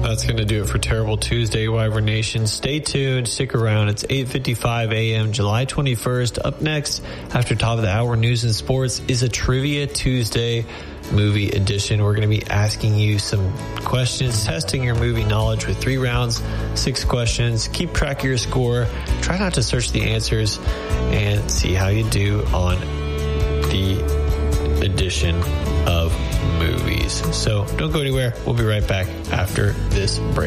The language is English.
That's going to do it for Terrible Tuesday, Wyvern Nation. Stay tuned. Stick around. It's 8:55 a.m., July 21st. Up next, after top of the hour news and sports, is a Trivia Tuesday movie edition. We're going to be asking you some questions, testing your movie knowledge with 3 rounds, 6 questions. Keep track of your score. Try not to search the answers and see how you do on the edition of movies. So don't go anywhere. We'll be right back after this break.